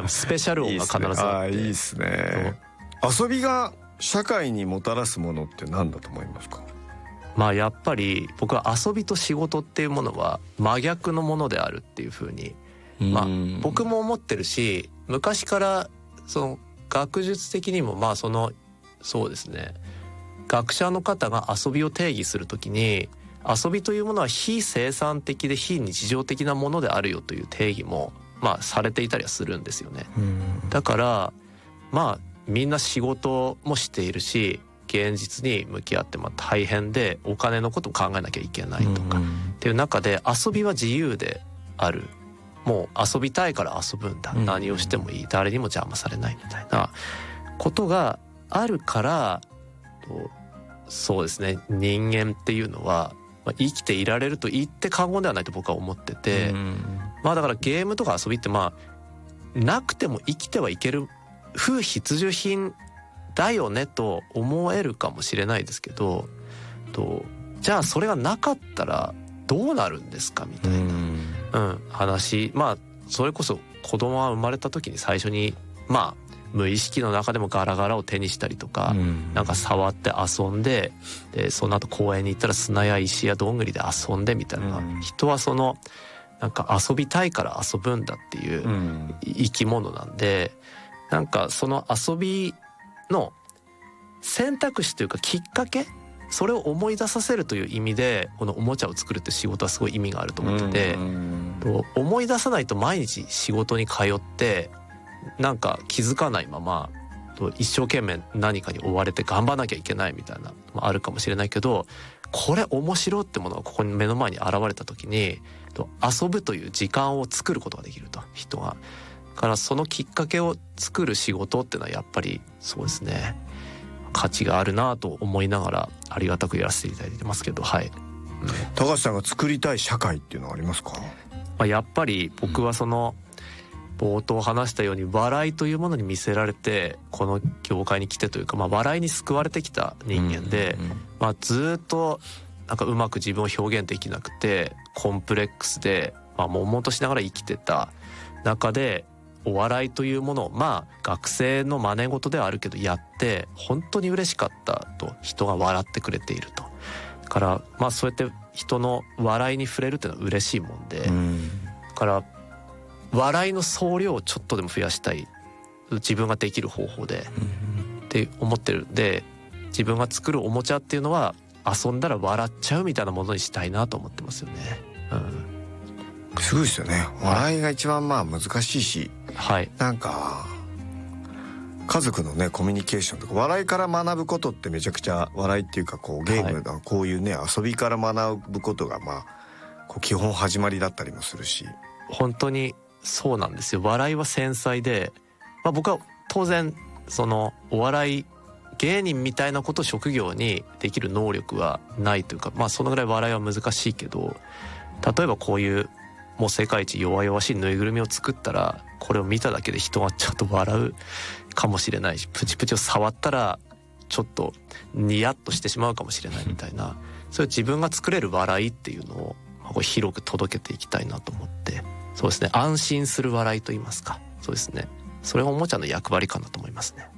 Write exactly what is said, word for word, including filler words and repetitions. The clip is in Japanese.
スペシャル音が必ずあって。 ああ、いいですね。遊びが社会にもたらすものって何だと思いますか？ まあやっぱり僕は遊びと仕事っていうものは真逆のものであるっていうふうに、まあ僕も思ってるし、昔からその学術的にもまあそのそうですね、学者の方が遊びを定義するときに、遊びというものは非生産的で非日常的なものであるよという定義もまあされていたりはするんですよね。だからまあみんな仕事もしているし、現実に向き合ってまあ大変でお金のことも考えなきゃいけないとかっていう中で、遊びは自由である、もう遊びたいから遊ぶんだ、何をしてもいい、誰にも邪魔されないみたいなことがあるから、そうですね、人間っていうのは生きていられると言って過言ではないと僕は思ってて、まあだからゲームとか遊びってまあなくても生きてはいける不必需品だよねと思えるかもしれないですけど、とじゃあそれがなかったらどうなるんですかみたいな、うん、話。まあそれこそ子供は生まれた時に最初にまあ無意識の中でもガラガラを手にしたりとか、なんか触って遊んで、でその後公園に行ったら砂や石やどんぐりで遊んでみたいな、人はそのなんか遊びたいから遊ぶんだっていう生き物なんで、なんかその遊びの選択肢というかきっかけ、それを思い出させるという意味でこのおもちゃを作るって仕事はすごい意味があると思ってて、と思い出さないと毎日仕事に通ってなんか気づかないままと一生懸命何かに追われて頑張らなきゃいけないみたいなのもあるかもしれないけど、これ面白いってものがここに目の前に現れた時にと遊ぶという時間を作ることができると、人がからそのきっかけを作る仕事っていうのはやっぱりそうですね、価値があるなと思いながらありがたくやらせていただいてますけど、はい、うん、 高橋さんが作りたい社会っていうのはありますか？ まあ、やっぱり僕はその冒頭話したように笑いというものに見せられてこの業界に来てというか、まあ笑いに救われてきた人間で、まあずっとなんかうまく自分を表現できなくてコンプレックスでまあ悶々としながら生きてた中で、お笑いというものをまあ学生の真似事ではあるけどやって本当に嬉しかったと、人が笑ってくれていると、だからまあそうやって人の笑いに触れるっていうのは嬉しいもんで、だから笑いの総量をちょっとでも増やしたい、自分ができる方法でって思ってるんで、自分が作るおもちゃっていうのは遊んだら笑っちゃうみたいなものにしたいなと思ってますよね。 うん、すごいですよね。笑いが一番まあ難しいし、はい、なんか家族のねコミュニケーションとか笑いから学ぶことってめちゃくちゃ、笑いっていうかこうゲームのこういうね、はい、遊びから学ぶことがまあこう基本始まりだったりもするし、 本当にそうなんですよ。笑いは繊細で、まあ、僕は当然そのお笑い芸人みたいなことを職業にできる能力はないというか、まあそのぐらい笑いは難しいけど、例えばこういうもう世界一弱々しいぬいぐるみを作ったらこれを見ただけで人がちょっと笑うかもしれないし、プチプチを触ったらちょっとニヤッとしてしまうかもしれないみたいな、そういう自分が作れる笑いっていうのをこう広く届けていきたいなと思って、そうですね、安心する笑いと言いますか、そうですね、それがおもちゃの役割かなと思いますね。